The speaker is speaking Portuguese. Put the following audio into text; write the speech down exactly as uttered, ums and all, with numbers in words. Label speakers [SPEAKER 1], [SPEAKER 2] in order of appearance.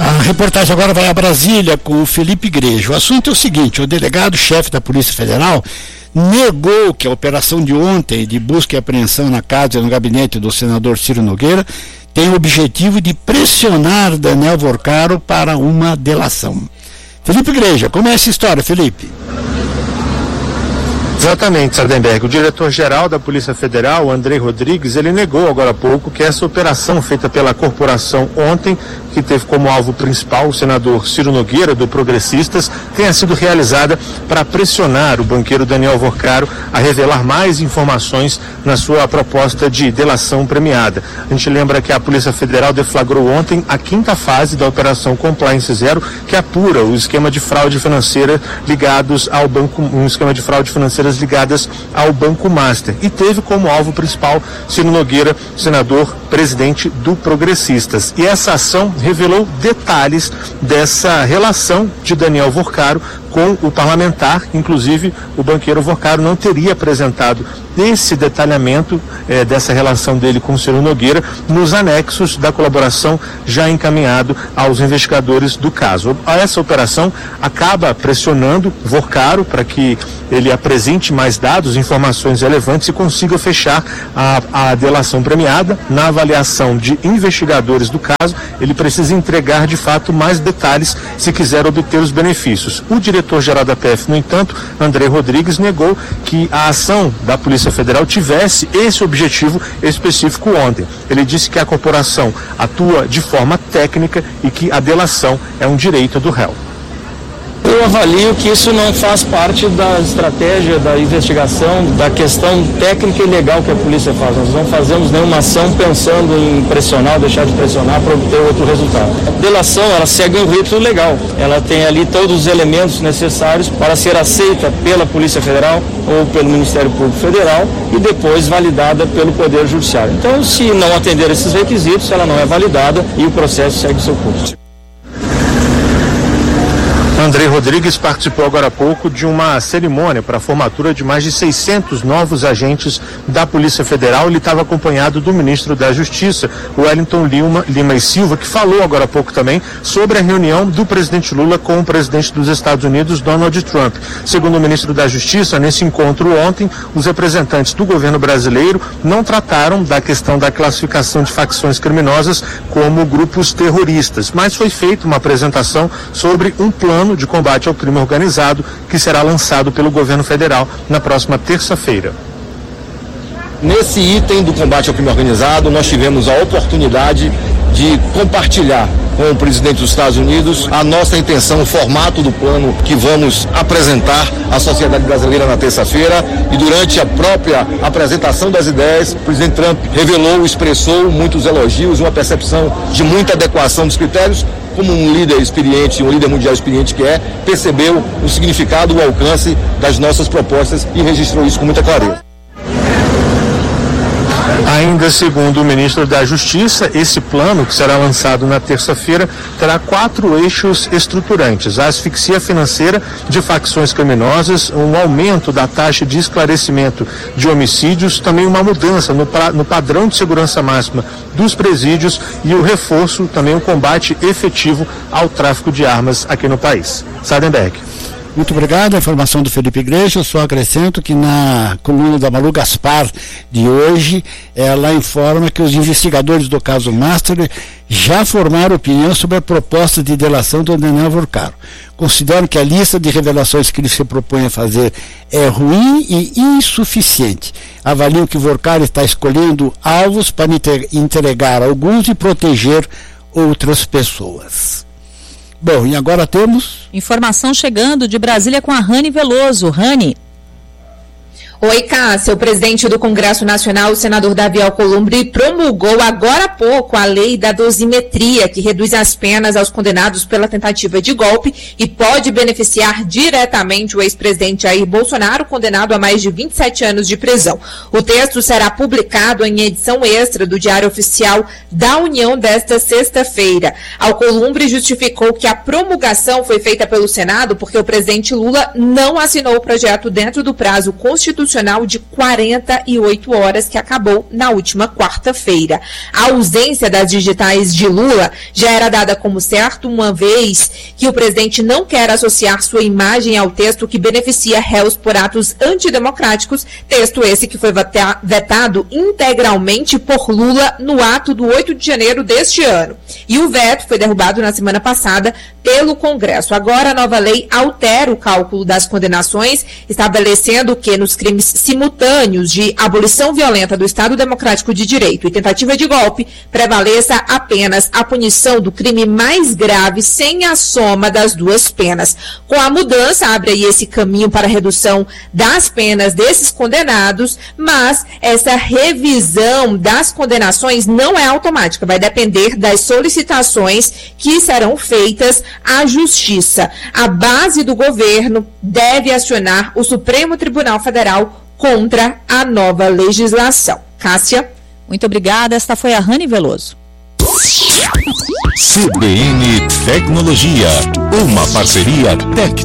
[SPEAKER 1] A reportagem agora vai a Brasília com o Felipe Igreja. O assunto é o seguinte: o delegado-chefe da Polícia Federal negou que a operação de ontem de busca e apreensão na casa e no gabinete do senador Ciro Nogueira tem o objetivo de pressionar Daniel Vorcaro para uma delação. Felipe Igreja, como é essa história, Felipe?
[SPEAKER 2] Exatamente, Sardenberg. O diretor-geral da Polícia Federal, Andrei Rodrigues, ele negou agora há pouco que essa operação feita pela corporação ontem, que teve como alvo principal o senador Ciro Nogueira, do Progressistas, tenha sido realizada para pressionar o banqueiro Daniel Vorcaro a revelar mais informações na sua proposta de delação premiada. A gente lembra que a Polícia Federal deflagrou ontem a quinta fase da Operação Compliance Zero, que apura o esquema de fraude financeira ligados ao banco, um esquema de fraude financeira ligadas ao Banco Master, e teve como alvo principal Ciro Nogueira, senador presidente do Progressistas. E essa ação revelou detalhes dessa relação de Daniel Vorcaro com o parlamentar. Inclusive, o banqueiro Vorcaro não teria apresentado esse detalhamento eh, dessa relação dele com o Ciro Nogueira nos anexos da colaboração já encaminhado aos investigadores do caso. Essa operação acaba pressionando Vorcaro para que ele apresente mais dados, informações relevantes e consiga fechar a, a delação premiada. Na avaliação de investigadores do caso, ele precisa entregar de fato mais detalhes se quiser obter os benefícios. O diretor-geral da P F, no entanto, Andrei Rodrigues, negou que a ação da Polícia Federal tivesse esse objetivo específico ontem. Ele disse que a corporação atua de forma técnica e que a delação é um direito do réu.
[SPEAKER 3] Eu avalio que isso não faz parte da estratégia da investigação, da questão técnica e legal que a polícia faz. Nós não fazemos nenhuma ação pensando em pressionar ou deixar de pressionar para obter outro resultado. A delação, ela segue um rito legal. Ela tem ali todos os elementos necessários para ser aceita pela Polícia Federal ou pelo Ministério Público Federal e depois validada pelo Poder Judiciário. Então, se não atender esses requisitos, ela não é validada e o processo segue o seu curso.
[SPEAKER 2] Andrei Rodrigues participou agora há pouco de uma cerimônia para a formatura de mais de seiscentos novos agentes da Polícia Federal. Ele estava acompanhado do ministro da Justiça, Wellington Lima, Lima e Silva, que falou agora há pouco também sobre a reunião do presidente Lula com o presidente dos Estados Unidos, Donald Trump. Segundo o ministro da Justiça, nesse encontro ontem, os representantes do governo brasileiro não trataram da questão da classificação de facções criminosas como grupos terroristas, mas foi feita uma apresentação sobre um plano de combate ao crime organizado que será lançado pelo governo federal na próxima terça-feira.
[SPEAKER 4] Nesse item do combate ao crime organizado, nós tivemos a oportunidade de compartilhar com o presidente dos Estados Unidos a nossa intenção, o formato do plano que vamos apresentar à sociedade brasileira na terça-feira. E durante a própria apresentação das ideias, o presidente Trump revelou, expressou muitos elogios, uma percepção de muita adequação dos critérios. Como um líder experiente, um líder mundial experiente que é, percebeu o significado, o alcance das nossas propostas e registrou isso com muita clareza.
[SPEAKER 2] Ainda segundo o ministro da Justiça, esse plano, que será lançado na terça-feira, terá quatro eixos estruturantes: a asfixia financeira de facções criminosas, um aumento da taxa de esclarecimento de homicídios, também uma mudança no, pra, no padrão de segurança máxima dos presídios e o reforço, também o combate efetivo ao tráfico de armas aqui no país. Sardenberg.
[SPEAKER 1] Muito obrigado. A informação do Felipe Igreja. Eu só acrescento que na coluna da Malu Gaspar de hoje, ela informa que os investigadores do caso Master já formaram opinião sobre a proposta de delação do Daniel Vorcaro. Consideram que a lista de revelações que ele se propõe a fazer é ruim e insuficiente. Avaliam que Vorcaro está escolhendo alvos para entregar alguns e proteger outras pessoas. Bom, e agora temos...
[SPEAKER 5] informação chegando de Brasília com a Rani Veloso. Rani.
[SPEAKER 6] Oi, Cássia. O presidente do Congresso Nacional, o senador Davi Alcolumbre, promulgou agora há pouco a lei da dosimetria, que reduz as penas aos condenados pela tentativa de golpe e pode beneficiar diretamente o ex-presidente Jair Bolsonaro, condenado a mais de vinte e sete anos de prisão. O texto será publicado em edição extra do Diário Oficial da União desta sexta-feira. Alcolumbre justificou que a promulgação foi feita pelo Senado porque o presidente Lula não assinou o projeto dentro do prazo constitucional constitucional de quarenta e oito horas, que acabou na última quarta-feira. A ausência das digitais de Lula já era dada como certo, uma vez que o presidente não quer associar sua imagem ao texto que beneficia réus por atos antidemocráticos, texto esse que foi vetado integralmente por Lula no ato do oito de janeiro deste ano. E o veto foi derrubado na semana passada pelo Congresso. Agora a nova lei altera o cálculo das condenações, estabelecendo que nos crimes simultâneos de abolição violenta do Estado Democrático de Direito e tentativa de golpe, prevaleça apenas a punição do crime mais grave sem a soma das duas penas. Com a mudança, abre aí esse caminho para a redução das penas desses condenados, mas essa revisão das condenações não é automática, vai depender das solicitações que serão feitas à Justiça. A base do governo deve acionar o Supremo Tribunal Federal contra a nova legislação. Cássia.
[SPEAKER 5] Muito obrigada. Esta foi a Rani Veloso.
[SPEAKER 7] C B N Tecnologia, uma parceria técnica.